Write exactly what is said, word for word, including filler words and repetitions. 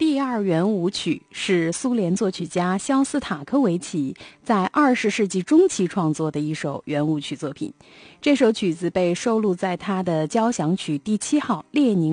第二圆舞曲是苏联作曲家肖斯塔科维奇在二十世纪中期创作的一首圆舞曲作品。这首曲子被收录在他的交响曲第七号列宁